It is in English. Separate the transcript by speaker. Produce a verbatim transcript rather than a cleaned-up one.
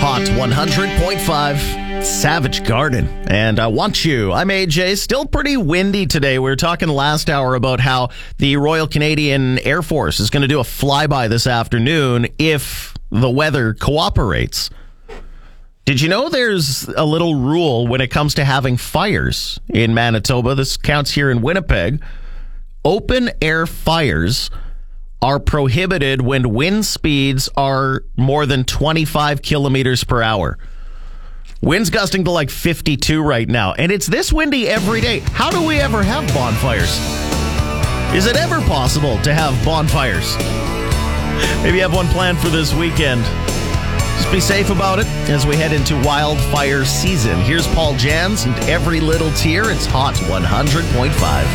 Speaker 1: Hot one hundred point five Savage Garden. And I want you. I'm A J. Still pretty windy today. We were talking last hour about how the Royal Canadian Air Force is going to do a flyby this afternoon if the weather cooperates. Did you know there's a little rule when it comes to having fires in Manitoba? This counts here in Winnipeg. Open air fires are prohibited when wind speeds are more than twenty-five kilometers per hour. Winds gusting to like fifty-two right now, and it's this windy every day. How do we ever have bonfires? Is it ever possible to have bonfires? Maybe you have one planned for this weekend. Just be safe about it as we head into wildfire season. Here's Paul Jans and Every Little Tear. It's Hot one hundred point five.